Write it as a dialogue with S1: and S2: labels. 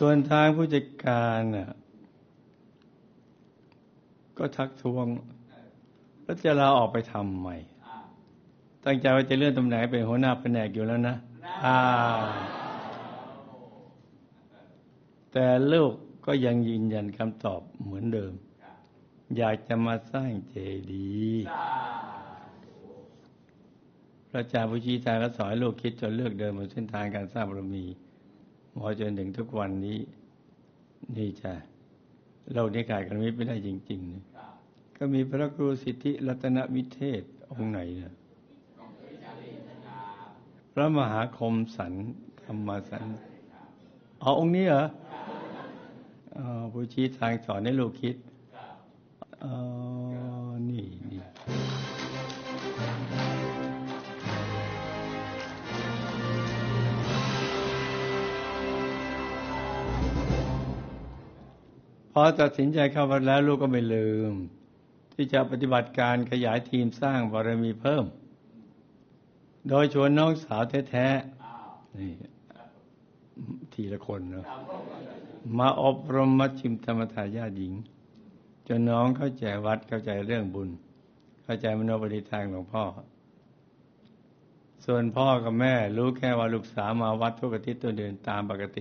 S1: ส่วนทางผู้จัดการน่ะก็ทักท้วงแล้วจะลาออกไปทำใหม่ตั้งใจว่าจะเลื่อนตำแหน่งเป็นหัวหน้าแผนกอยู่แล้วนะแต่ลูกก็ยังยืนยันคำตอบเหมือนเดิมอยากจะมาสร้างเจดีย์พระอาจารย์ผู้ชี้ทางก็สอนให้ลูกคิดจนเลือกเดินบนเส้นทางการสร้างบารมีพอจนถึงทุกวันนี้นี่จ้ะโลกนี้ขาดกันไม่ได้จริงๆนะก็มีพระครูสิทธิรัตนวิเทศองค์ไหนนะพระมหาคมสันธรรมสันองค์นี้เหรอผู้ชี้ทางสอนให้ลูกคิดนี่พอตัดสินใจเข้าวัดแล้วลูกก็ไม่ลืมที่จะปฏิบัติการขยายทีมสร้างบารมีเพิ่มโดยชวนน้องสาวแท้ๆนี่ทีละคนเนาะมาอบรมมัชฌิมธรรมทายาทหญิงจนน้องเข้าใจวัดเข้าใจเรื่องบุญเข้าใจมโนปณิธานของพ่อส่วนพ่อกับแม่รู้แค่ว่าลูกสาวมาวัดทุกอาทิตย์ตัวเดินตามปกติ